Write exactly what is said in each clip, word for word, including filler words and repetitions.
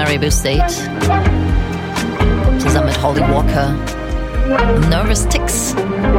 Maribou State. Zusammen mit Holly Walker. Nervous Ticks.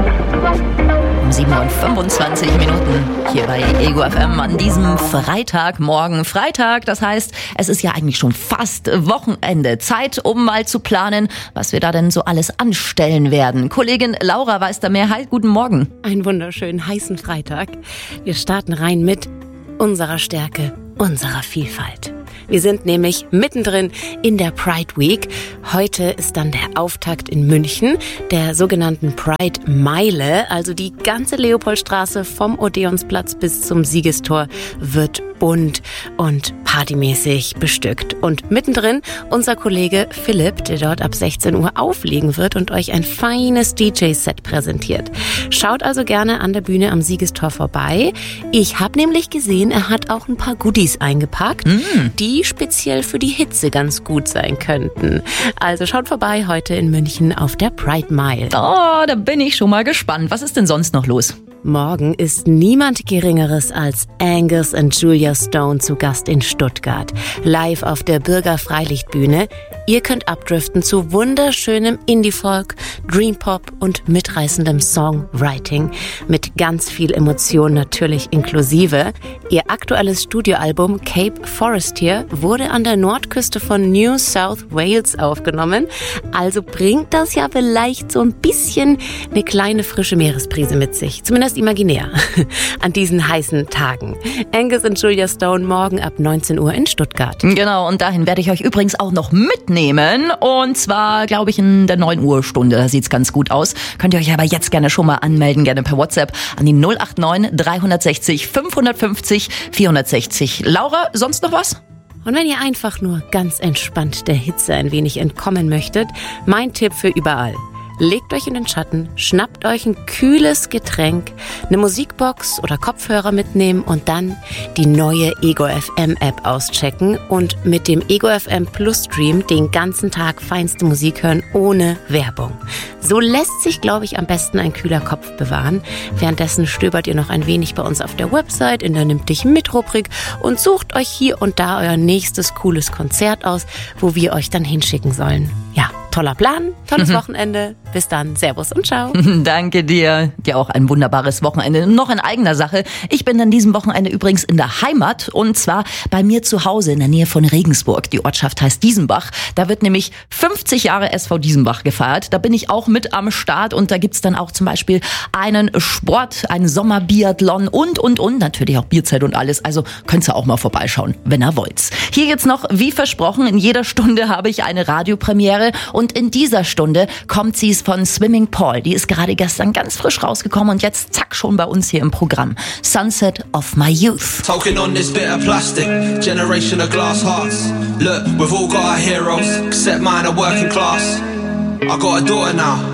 Um sieben Uhr fünfundzwanzig Minuten hier bei Ego F M an diesem Freitagmorgen. Freitag, das heißt, es ist ja eigentlich schon fast Wochenende. Zeit, um mal zu planen, was wir da denn so alles anstellen werden. Kollegin Laura weiß da mehr. Hi, guten Morgen. Einen wunderschönen heißen Freitag. Wir starten rein mit unserer Stärke, unserer Vielfalt. Wir sind nämlich mittendrin in der Pride Week. Heute ist dann der Auftakt in München, der sogenannten Pride Meile. Also die ganze Leopoldstraße vom Odeonsplatz bis zum Siegestor wird bunt und partymäßig bestückt. Und mittendrin unser Kollege Philipp, der dort ab sechzehn Uhr auflegen wird und euch ein feines D J-Set präsentiert. Schaut also gerne an der Bühne am Siegestor vorbei. Ich habe nämlich gesehen, er hat auch ein paar Goodies eingepackt, mm. die speziell für die Hitze ganz gut sein könnten. Also schaut vorbei heute in München auf der Pride Mile. Oh, da bin ich schon mal gespannt. Was ist denn sonst noch los? Morgen ist niemand Geringeres als Angus und Julia Stone zu Gast in Stuttgart. Live auf der Bürger-Freilichtbühne. Ihr könnt abdriften zu wunderschönem Indie-Folk, Dream-Pop und mitreißendem Songwriting. Mit ganz viel Emotion natürlich inklusive. Ihr aktuelles Studioalbum Cape Forestier wurde an der Nordküste von New South Wales aufgenommen. Also bringt das ja vielleicht so ein bisschen eine kleine frische Meeresbrise mit sich. Zumindest imaginär. An diesen heißen Tagen. Angus und Julia Stone morgen ab neunzehn Uhr in Stuttgart. Genau, und dahin werde ich euch übrigens auch noch mitnehmen. Und zwar, glaube ich, in der neun Uhr Stunde. Da sieht's ganz gut aus. Könnt ihr euch aber jetzt gerne schon mal anmelden, gerne per WhatsApp an die null acht neun drei sechs null fünf fünf null vier sechs null. Laura, sonst noch was? Und wenn ihr einfach nur ganz entspannt der Hitze ein wenig entkommen möchtet, mein Tipp für überall. Legt euch in den Schatten, schnappt euch ein kühles Getränk, eine Musikbox oder Kopfhörer mitnehmen und dann die neue Ego F M App auschecken und mit dem Ego F M Plus Stream den ganzen Tag feinste Musik hören ohne Werbung. So lässt sich, glaube ich, am besten ein kühler Kopf bewahren. Währenddessen stöbert ihr noch ein wenig bei uns auf der Website in der Nimm dich mit Rubrik und sucht euch hier und da euer nächstes cooles Konzert aus, wo wir euch dann hinschicken sollen. Ja. Toller Plan, tolles Wochenende. Bis dann, Servus und Ciao. Danke dir. Dir auch ein wunderbares Wochenende. Noch in eigener Sache. Ich bin an diesem Wochenende übrigens in der Heimat und zwar bei mir zu Hause in der Nähe von Regensburg. Die Ortschaft heißt Diesenbach. Da wird nämlich fünfzig Jahre S V Diesenbach gefeiert. Da bin ich auch mit am Start und da gibt's dann auch zum Beispiel einen Sport, einen Sommerbiathlon und, und, und. Natürlich auch Bierzeit und alles. Also könnt ihr auch mal vorbeischauen, wenn ihr wollt. Hier jetzt noch, wie versprochen, in jeder Stunde habe ich eine Radiopremiere und Und in dieser Stunde kommt sie von Swimming Paul. Die ist gerade gestern ganz frisch rausgekommen und jetzt zack schon bei uns hier im Programm. Sunset of My Youth. Talking on this bit of plastic, generation of glass hearts. Look, we've all got our heroes, except mine are working class. I got a daughter now,